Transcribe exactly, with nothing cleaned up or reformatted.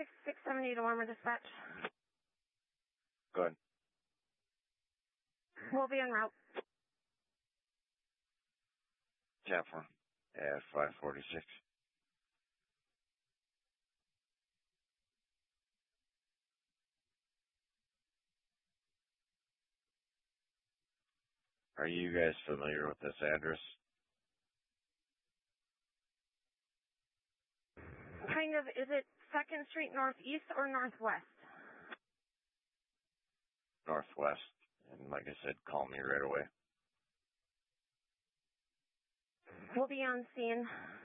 six six seventy to Warmer Dispatch. Go ahead. We'll be en route. Tap one at five forty-six. Are you guys familiar with this address? Kind of. Is it second Street Northeast or Northwest? Northwest. And like I said, call me right away. We'll be on scene.